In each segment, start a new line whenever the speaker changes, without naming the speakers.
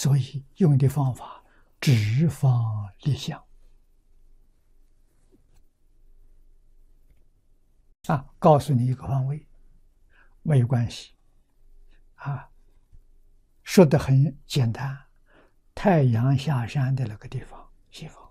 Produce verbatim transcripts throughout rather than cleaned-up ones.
所以用的方法直方立相啊，告诉你一个方位，没有关系啊，说的很简单，太阳下山的那个地方，西方，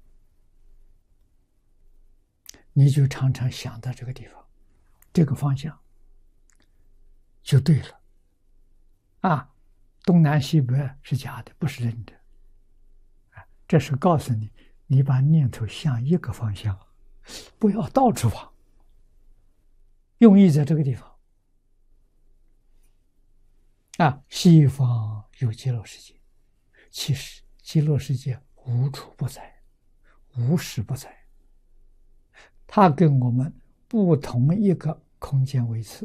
你就常常想到这个地方，这个方向就对了啊。东南西北是假的，不是真的。这是告诉你，你把念头向一个方向，不要到处跑。用意在这个地方啊。西方有极乐世界，其实极乐世界无处不在，无时不在。它跟我们不同一个空间维次。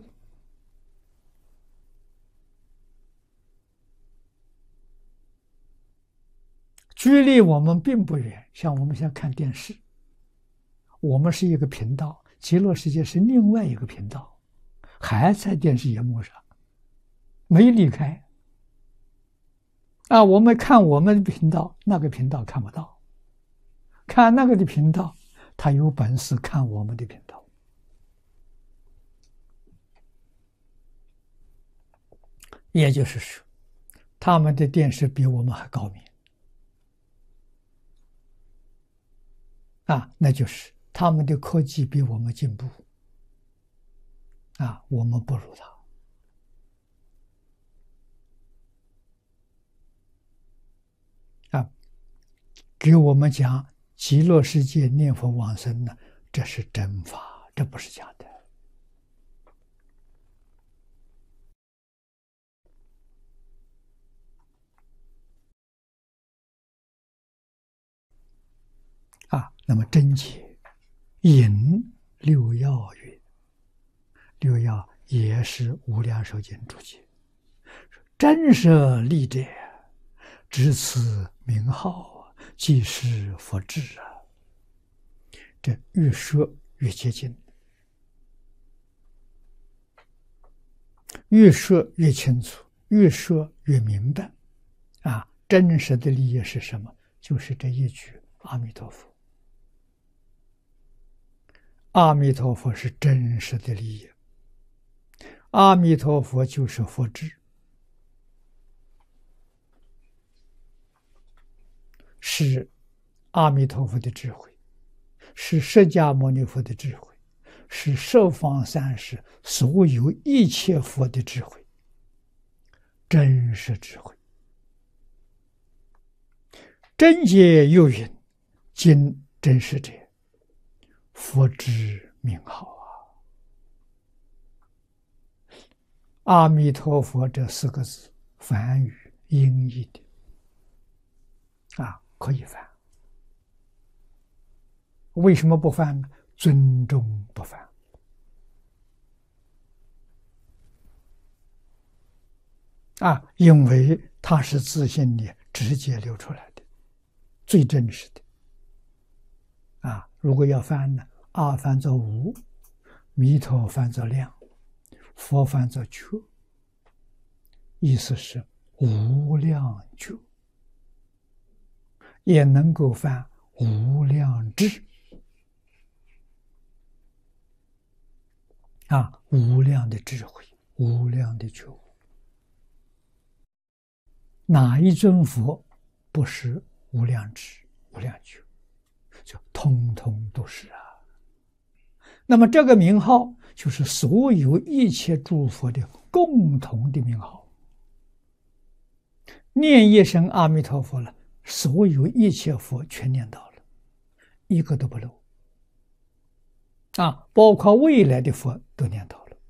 距离我们并不远，像我们现在看电视，我们是一个频道，极乐世界是另外一个频道，还在电视荧幕上，没离开。啊，我们看我们的频道，那个频道看不到；看那个的频道，他有本事看我们的频道。也就是说，他们的电视比我们还高明。啊，那就是他们的科技比我们进步，啊，我们不如他，啊，给我们讲极乐世界念佛往生呢，这是真法，这不是假的。啊，那么真解引六要云，六要也是无量寿经注解，真舍利者，知此名号，即是佛智啊。这越说越接近，越说越清楚，越说越明白。啊，真实的利益是什么？就是这一句阿弥陀佛。阿弥陀佛是真实的利益，阿弥陀佛就是佛智，是阿弥陀佛的智慧，是释迦牟尼佛的智慧，是十方三世所有一切佛的智慧，真实智慧。真解又云：今真实者，佛之名号啊！阿弥陀佛这四个字，梵语音译的啊，可以翻。为什么不翻呢？尊重不翻啊，因为它是自信里直接流出来的，最真实的啊。如果要翻呢，阿翻作无，弥陀翻作量，佛翻作觉，意思是无量觉，也能够翻无量智啊，无量的智慧，无量的觉悟。哪一尊佛不是无量智、无量觉？就通通都是啊。那么这个名号就是所有一切诸佛的共同的名号。念一声阿弥陀佛了，所有一切佛全念到了，一个都不漏啊，包括未来的佛都念到了。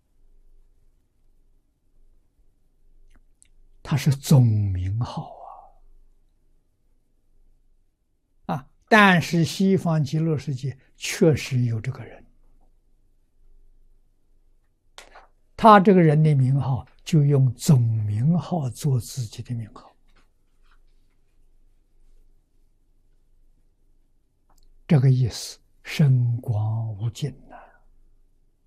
它是总名号啊啊！但是西方极乐世界确实有这个人，他这个人的名号就用总名号做自己的名号，这个意思深广无尽呐。